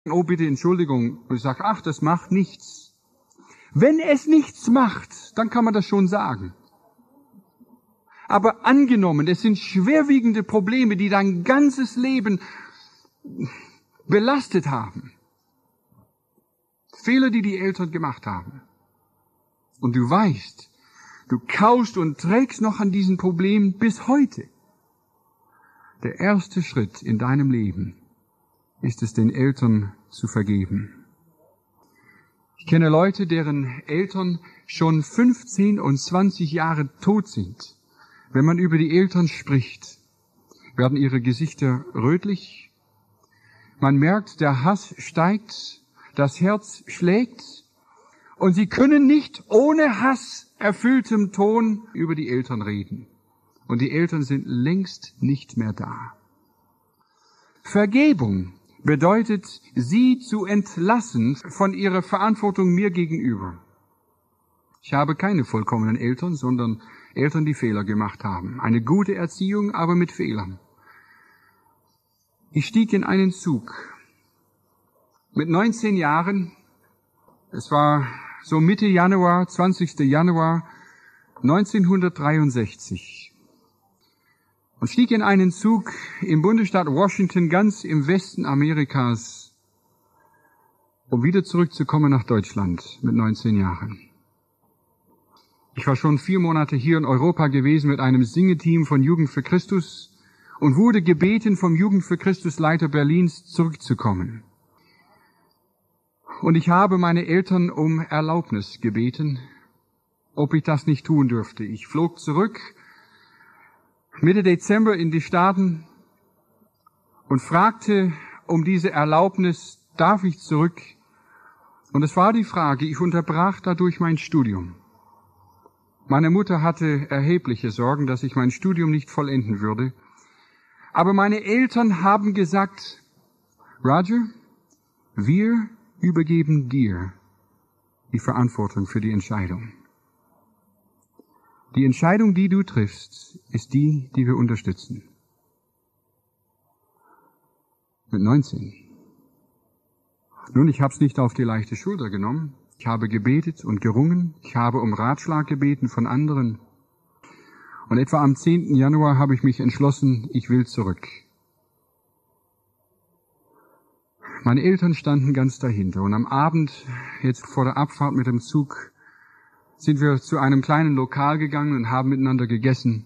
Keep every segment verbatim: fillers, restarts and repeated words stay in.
oh bitte Entschuldigung. Und ich sage, ach, das macht nichts. Wenn es nichts macht, dann kann man das schon sagen. Aber angenommen, es sind schwerwiegende Probleme, die dein ganzes Leben belastet haben. Fehler, die die Eltern gemacht haben. Und du weißt, du kaust und trägst noch an diesen Problemen bis heute. Der erste Schritt in deinem Leben ist es, den Eltern zu vergeben. Ich kenne Leute, deren Eltern schon fünfzehn und zwanzig Jahre tot sind. Wenn man über die Eltern spricht, werden ihre Gesichter rötlich. Man merkt, der Hass steigt, das Herz schlägt und sie können nicht ohne Hass erfülltem Ton über die Eltern reden. Und die Eltern sind längst nicht mehr da. Vergebung bedeutet, sie zu entlassen von ihrer Verantwortung mir gegenüber. Ich habe keine vollkommenen Eltern, sondern Eltern, die Fehler gemacht haben. Eine gute Erziehung, aber mit Fehlern. Ich stieg in einen Zug. Mit neunzehn Jahren, es war so Mitte Januar, zwanzigsten Januar neunzehnhundertdreiundsechzig. Und stieg in einen Zug im Bundesstaat Washington, ganz im Westen Amerikas, um wieder zurückzukommen nach Deutschland mit neunzehn Jahren. Ich war schon vier Monate hier in Europa gewesen mit einem Singeteam von Jugend für Christus und wurde gebeten, vom Jugend für Christus Leiter Berlins zurückzukommen. Und ich habe meine Eltern um Erlaubnis gebeten, ob ich das nicht tun dürfte. Ich flog zurück Mitte Dezember in die Staaten und fragte um diese Erlaubnis, darf ich zurück? Und es war die Frage, ich unterbrach dadurch mein Studium. Meine Mutter hatte erhebliche Sorgen, dass ich mein Studium nicht vollenden würde. Aber meine Eltern haben gesagt, Roger, wir übergeben dir die Verantwortung für die Entscheidung. Die Entscheidung, die du triffst, ist die, die wir unterstützen. Mit neunzehn. Nun, ich habe es nicht auf die leichte Schulter genommen. Ich habe gebetet und gerungen. Ich habe um Ratschlag gebeten von anderen. Und etwa am zehnten Januar habe ich mich entschlossen, ich will zurück. Meine Eltern standen ganz dahinter. Und am Abend, jetzt vor der Abfahrt mit dem Zug, sind wir zu einem kleinen Lokal gegangen und haben miteinander gegessen.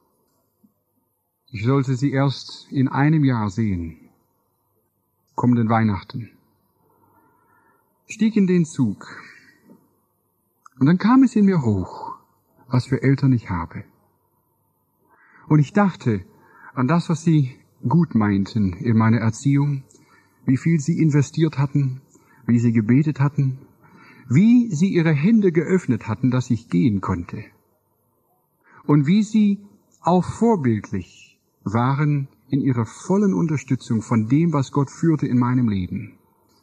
Ich sollte sie erst in einem Jahr sehen, kommenden Weihnachten. Ich stieg in den Zug und dann kam es in mir hoch, was für Eltern ich habe. Und ich dachte an das, was sie gut meinten in meiner Erziehung, wie viel sie investiert hatten, wie sie gebetet hatten, wie sie ihre Hände geöffnet hatten, dass ich gehen konnte. Und wie sie auch vorbildlich waren in ihrer vollen Unterstützung von dem, was Gott führte in meinem Leben.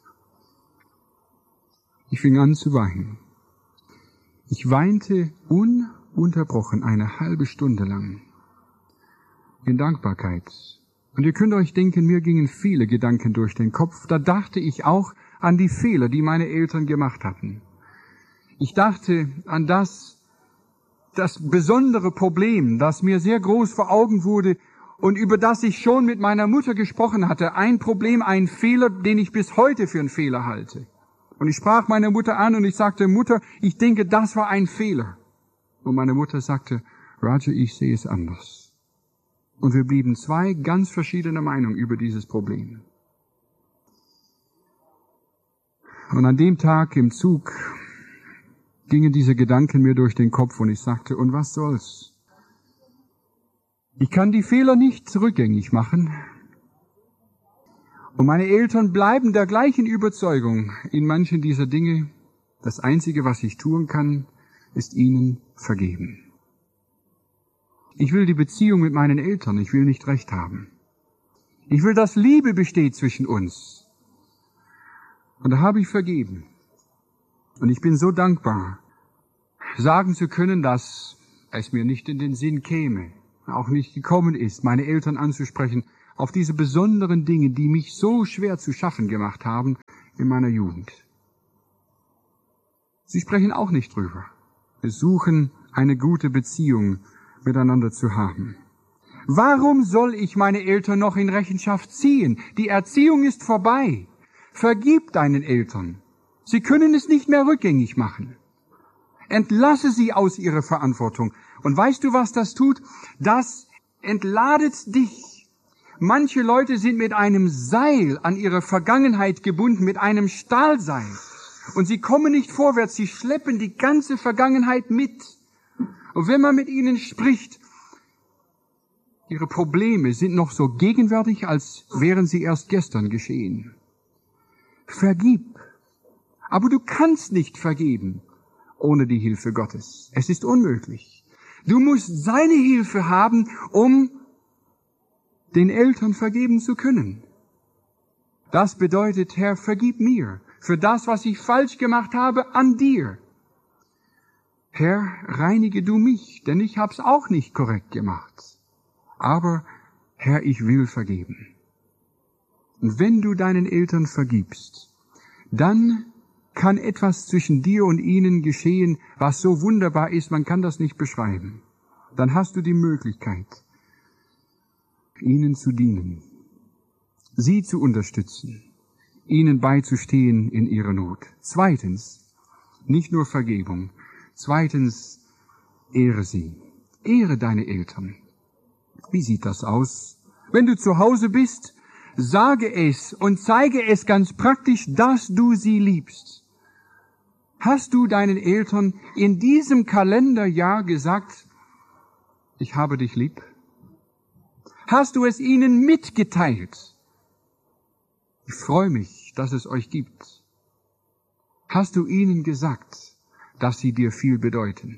Ich fing an zu weinen. Ich weinte ununterbrochen eine halbe Stunde lang in Dankbarkeit. Und ihr könnt euch denken, mir gingen viele Gedanken durch den Kopf. Da dachte ich auch an die Fehler, die meine Eltern gemacht hatten. Ich dachte an das, das besondere Problem, das mir sehr groß vor Augen wurde und über das ich schon mit meiner Mutter gesprochen hatte. Ein Problem, ein Fehler, den ich bis heute für einen Fehler halte. Und ich sprach meine Mutter an und ich sagte, Mutter, ich denke, das war ein Fehler. Und meine Mutter sagte, Roger, ich sehe es anders. Und wir blieben zwei ganz verschiedene Meinungen über dieses Problem. Und an dem Tag im Zug gingen diese Gedanken mir durch den Kopf und ich sagte, und was soll's? Ich kann die Fehler nicht rückgängig machen. Und meine Eltern bleiben der gleichen Überzeugung in manchen dieser Dinge. Das Einzige, was ich tun kann, ist ihnen vergeben. Ich will die Beziehung mit meinen Eltern, ich will nicht Recht haben. Ich will, dass Liebe besteht zwischen uns. Und da habe ich vergeben. Und ich bin so dankbar, sagen zu können, dass es mir nicht in den Sinn käme, auch nicht gekommen ist, meine Eltern anzusprechen, auf diese besonderen Dinge, die mich so schwer zu schaffen gemacht haben in meiner Jugend. Sie sprechen auch nicht drüber. Wir suchen eine gute Beziehung miteinander zu haben. Warum soll ich meine Eltern noch in Rechenschaft ziehen? Die Erziehung ist vorbei. Vergib deinen Eltern. Sie können es nicht mehr rückgängig machen. Entlasse sie aus ihrer Verantwortung. Und weißt du, was das tut? Das entladet dich. Manche Leute sind mit einem Seil an ihre Vergangenheit gebunden, mit einem Stahlseil. Und sie kommen nicht vorwärts, sie schleppen die ganze Vergangenheit mit. Und wenn man mit ihnen spricht, ihre Probleme sind noch so gegenwärtig, als wären sie erst gestern geschehen. Vergib. Aber du kannst nicht vergeben ohne die Hilfe Gottes. Es ist unmöglich. Du musst seine Hilfe haben, um den Eltern vergeben zu können. Das bedeutet, Herr, vergib mir für das, was ich falsch gemacht habe, an dir. Herr, reinige du mich, denn ich hab's auch nicht korrekt gemacht. Aber, Herr, ich will vergeben. Und wenn du deinen Eltern vergibst, dann kann etwas zwischen dir und ihnen geschehen, was so wunderbar ist, man kann das nicht beschreiben. Dann hast du die Möglichkeit, ihnen zu dienen, sie zu unterstützen, ihnen beizustehen in ihrer Not. Zweitens, nicht nur Vergebung. Zweitens, ehre sie. Ehre deine Eltern. Wie sieht das aus? Wenn du zu Hause bist, sage es und zeige es ganz praktisch, dass du sie liebst. Hast du deinen Eltern in diesem Kalenderjahr gesagt, ich habe dich lieb? Hast du es ihnen mitgeteilt? Ich freue mich, dass es euch gibt. Hast du ihnen gesagt, dass sie dir viel bedeuten?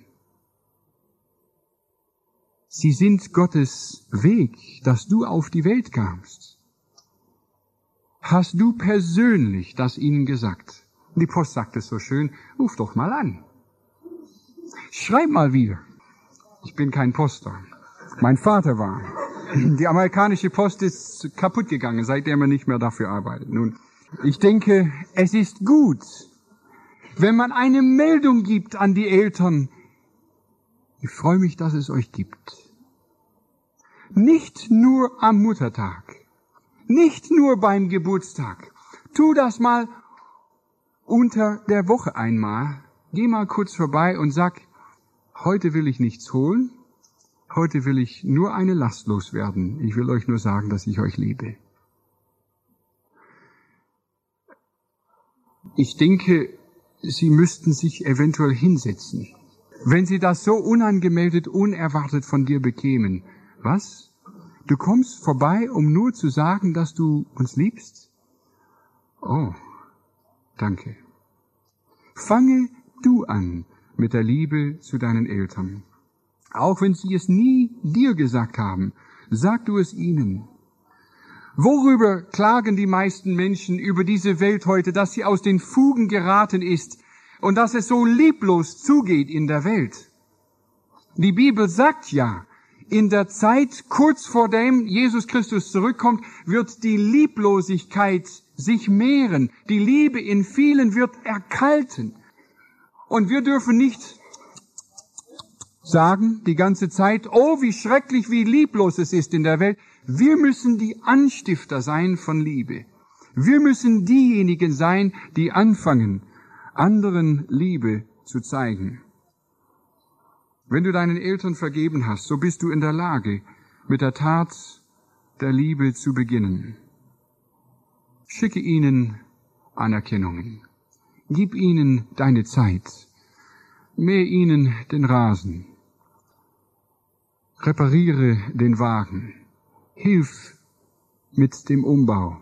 Sie sind Gottes Weg, dass du auf die Welt kamst. Hast du persönlich das ihnen gesagt? Die Post sagt es so schön, ruf doch mal an. Schreib mal wieder. Ich bin kein Poster. Mein Vater war. Die amerikanische Post ist kaputt gegangen, seitdem er nicht mehr dafür arbeitet. Nun, ich denke, es ist gut, wenn man eine Meldung gibt an die Eltern. Ich freue mich, dass es euch gibt. Nicht nur am Muttertag, nicht nur beim Geburtstag. Tu das mal unter der Woche einmal. Geh mal kurz vorbei und sag, heute will ich nichts holen, heute will ich nur eine Last loswerden. Ich will euch nur sagen, dass ich euch liebe. Ich denke, Sie müssten sich eventuell hinsetzen. Wenn Sie das so unangemeldet, unerwartet von dir bekämen. Was? Du kommst vorbei, um nur zu sagen, dass du uns liebst? Oh, danke. Fange du an mit der Liebe zu deinen Eltern. Auch wenn sie es nie dir gesagt haben, sag du es ihnen. Worüber klagen die meisten Menschen über diese Welt heute, dass sie aus den Fugen geraten ist und dass es so lieblos zugeht in der Welt? Die Bibel sagt ja, in der Zeit kurz vor dem Jesus Christus zurückkommt, wird die Lieblosigkeit sich mehren. Die Liebe in vielen wird erkalten. Und wir dürfen nicht sagen die ganze Zeit, oh, wie schrecklich, wie lieblos es ist in der Welt. Wir müssen die Anstifter sein von Liebe. Wir müssen diejenigen sein, die anfangen, anderen Liebe zu zeigen. Wenn du deinen Eltern vergeben hast, so bist du in der Lage, mit der Tat der Liebe zu beginnen. Schicke ihnen Anerkennungen. Gib ihnen deine Zeit. Mähe ihnen den Rasen. Repariere den Wagen. Hilf mit dem Umbau.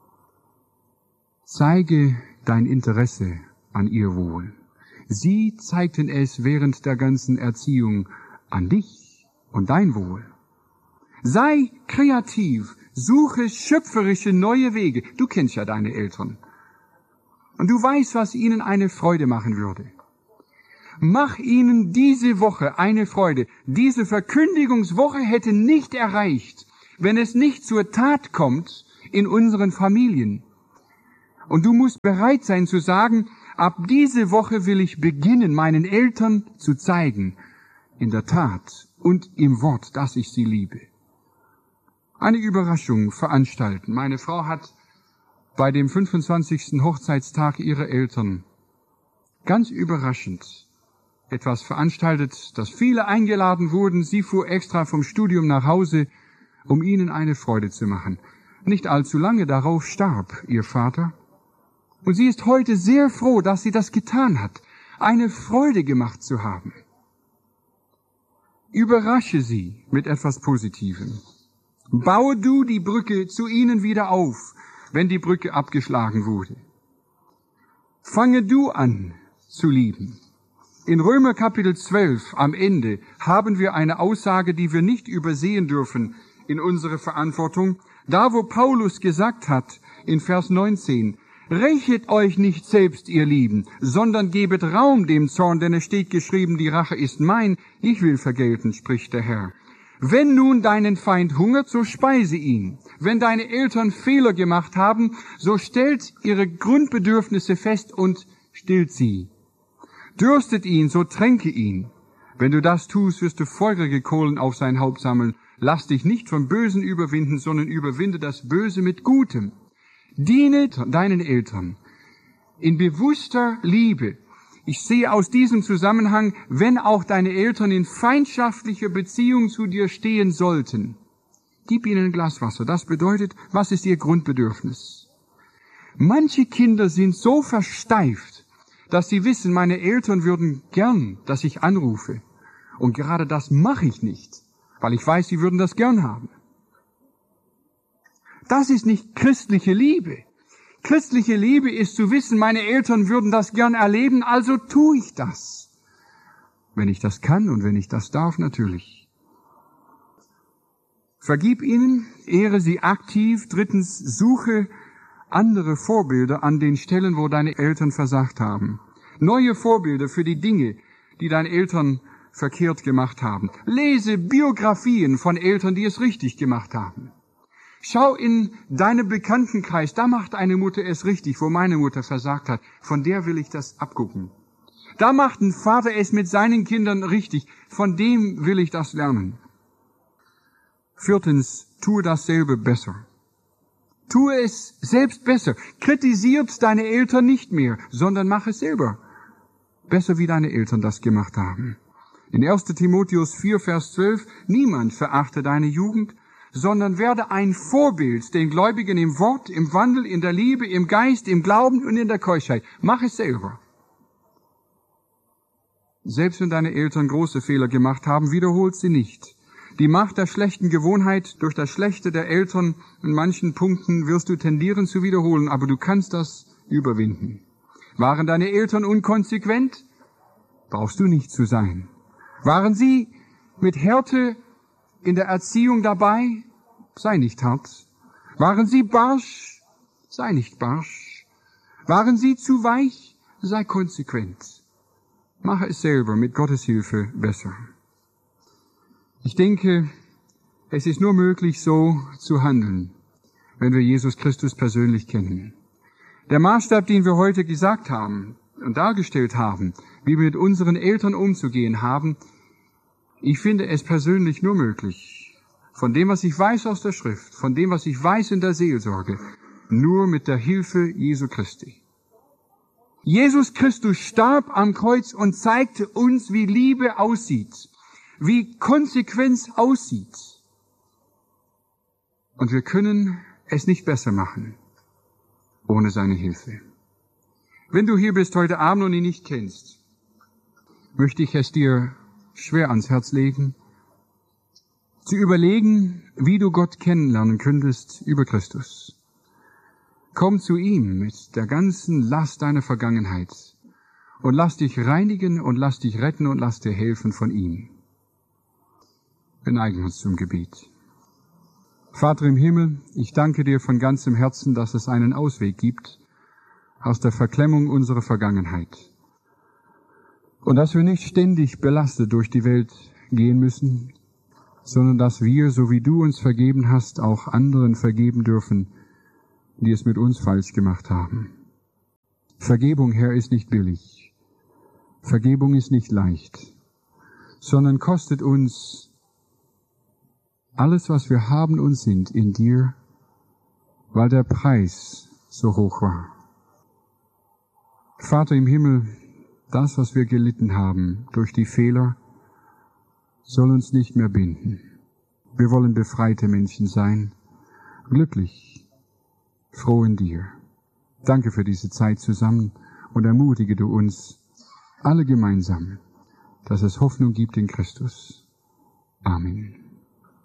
Zeige dein Interesse an ihr Wohl. Sie zeigten es während der ganzen Erziehung an dich und dein Wohl. Sei kreativ, suche schöpferische neue Wege. Du kennst ja deine Eltern. Und du weißt, was ihnen eine Freude machen würde. Mach ihnen diese Woche eine Freude. Diese Verkündigungswoche hätte nicht erreicht, wenn es nicht zur Tat kommt in unseren Familien. Und du musst bereit sein zu sagen, ab diese Woche will ich beginnen, meinen Eltern zu zeigen, in der Tat und im Wort, dass ich sie liebe. Eine Überraschung veranstalten. Meine Frau hat bei dem fünfundzwanzigsten Hochzeitstag ihrer Eltern ganz überraschend etwas veranstaltet, dass viele eingeladen wurden. Sie fuhr extra vom Studium nach Hause, um ihnen eine Freude zu machen. Nicht allzu lange darauf starb ihr Vater. Und sie ist heute sehr froh, dass sie das getan hat, eine Freude gemacht zu haben. Überrasche sie mit etwas Positivem. Baue du die Brücke zu ihnen wieder auf, wenn die Brücke abgeschlagen wurde. Fange du an zu lieben. In Römer Kapitel zwölf am Ende haben wir eine Aussage, die wir nicht übersehen dürfen in unserer Verantwortung. Da, wo Paulus gesagt hat, in Vers neunzehn, rächet euch nicht selbst, ihr Lieben, sondern gebet Raum dem Zorn, denn es steht geschrieben, die Rache ist mein, ich will vergelten, spricht der Herr. Wenn nun deinen Feind hungert, so speise ihn. Wenn deine Eltern Fehler gemacht haben, so stellt ihre Grundbedürfnisse fest und stillt sie. Dürstet ihn, so tränke ihn. Wenn du das tust, wirst du feurige Kohlen auf sein Haupt sammeln. Lass dich nicht vom Bösen überwinden, sondern überwinde das Böse mit Gutem. Diene deinen Eltern in bewusster Liebe. Ich sehe aus diesem Zusammenhang, wenn auch deine Eltern in feindschaftlicher Beziehung zu dir stehen sollten, gib ihnen ein Glas Wasser. Das bedeutet, was ist ihr Grundbedürfnis? Manche Kinder sind so versteift, dass sie wissen, meine Eltern würden gern, dass ich anrufe. Und gerade das mache ich nicht, weil ich weiß, sie würden das gern haben. Das ist nicht christliche Liebe. Christliche Liebe ist zu wissen, meine Eltern würden das gern erleben, also tue ich das. Wenn ich das kann und wenn ich das darf, natürlich. Vergib ihnen, ehre sie aktiv. Drittens, suche andere Vorbilder an den Stellen, wo deine Eltern versagt haben. Neue Vorbilder für die Dinge, die deine Eltern verkehrt gemacht haben. Lese Biografien von Eltern, die es richtig gemacht haben. Schau in deinem Bekanntenkreis, da macht eine Mutter es richtig, wo meine Mutter versagt hat. Von der will ich das abgucken. Da macht ein Vater es mit seinen Kindern richtig, von dem will ich das lernen. Viertens, tue dasselbe besser. Tue es selbst besser. Kritisiert deine Eltern nicht mehr, sondern mach es selber. Besser, wie deine Eltern das gemacht haben. In erster Timotheus vier, Vers zwölf, niemand verachte deine Jugend, sondern werde ein Vorbild den Gläubigen im Wort, im Wandel, in der Liebe, im Geist, im Glauben und in der Keuschheit. Mach es selber. Selbst wenn deine Eltern große Fehler gemacht haben, wiederholt sie nicht. Die Macht der schlechten Gewohnheit durch das Schlechte der Eltern in manchen Punkten wirst du tendieren zu wiederholen, aber du kannst das überwinden. Waren deine Eltern unkonsequent? Brauchst du nicht zu sein. Waren sie mit Härte in der Erziehung dabei? Sei nicht hart. Waren sie barsch? Sei nicht barsch. Waren sie zu weich? Sei konsequent. Mache es selber mit Gottes Hilfe besser. Ich denke, es ist nur möglich, so zu handeln, wenn wir Jesus Christus persönlich kennen. Der Maßstab, den wir heute gesagt haben und dargestellt haben, wie wir mit unseren Eltern umzugehen haben, ich finde es persönlich nur möglich, von dem, was ich weiß aus der Schrift, von dem, was ich weiß in der Seelsorge, nur mit der Hilfe Jesu Christi. Jesus Christus starb am Kreuz und zeigte uns, wie Liebe aussieht, wie Konsequenz aussieht. Und wir können es nicht besser machen, ohne seine Hilfe. Wenn du hier bist heute Abend und ihn nicht kennst, möchte ich es dir schwer ans Herz legen, zu überlegen, wie du Gott kennenlernen könntest über Christus. Komm zu ihm mit der ganzen Last deiner Vergangenheit und lass dich reinigen und lass dich retten und lass dir helfen von ihm. Wir neigen uns zum Gebet. Vater im Himmel, ich danke dir von ganzem Herzen, dass es einen Ausweg gibt aus der Verklemmung unserer Vergangenheit und dass wir nicht ständig belastet durch die Welt gehen müssen, sondern dass wir, so wie du uns vergeben hast, auch anderen vergeben dürfen, die es mit uns falsch gemacht haben. Vergebung, Herr, ist nicht billig. Vergebung ist nicht leicht, sondern kostet uns alles, was wir haben und sind in dir, weil der Preis so hoch war. Vater im Himmel, das, was wir gelitten haben durch die Fehler, soll uns nicht mehr binden. Wir wollen befreite Menschen sein, glücklich, froh in dir. Danke für diese Zeit zusammen und ermutige du uns alle gemeinsam, dass es Hoffnung gibt in Christus. Amen.